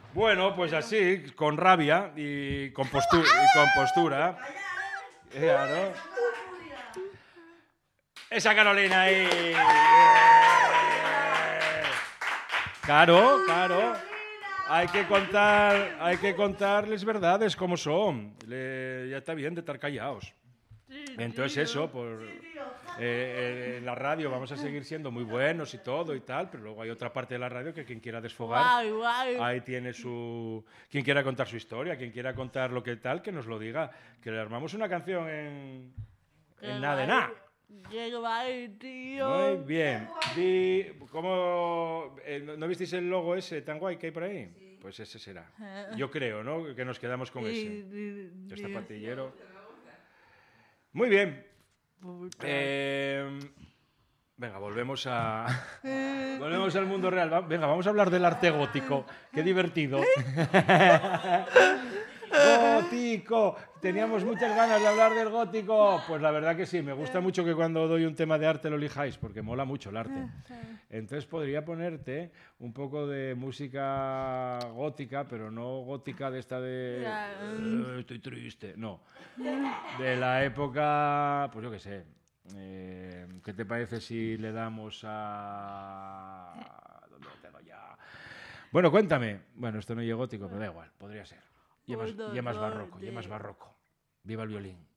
Bueno, pues así, con rabia y con postura. Claro. Esa Carolina ahí. Claro, claro. Hay que contarles verdades como son. Ya está bien de estar callados. Entonces eso, en la radio vamos a seguir siendo muy buenos y todo y tal, pero luego hay otra parte de la radio que quien quiera desfogar, ahí tiene quien quiera contar su historia, quien quiera contar lo que tal, que nos lo diga, que le armamos una canción en nada de nada. Muy bien. ¿No visteis el logo ese tan guay que hay por ahí? Sí. Pues ese será. Yo creo, ¿no? Que nos quedamos con ese. Está patillero. Muy bien. Venga, volvemos al mundo real. Venga, vamos a hablar del arte gótico. Qué divertido. ¡Gótico! Teníamos muchas ganas de hablar del gótico. Pues la verdad que sí, me gusta mucho que cuando doy un tema de arte lo elijáis, porque mola mucho el arte. Entonces podría ponerte un poco de música gótica, pero no gótica de esta de... estoy triste. No. De la época, pues yo qué sé. ¿Qué te parece si le damos a... ¿Dónde lo tengo ya? Bueno, cuéntame. Bueno, esto no es gótico, pero da igual, podría ser. Y es más barroco. Viva el violín.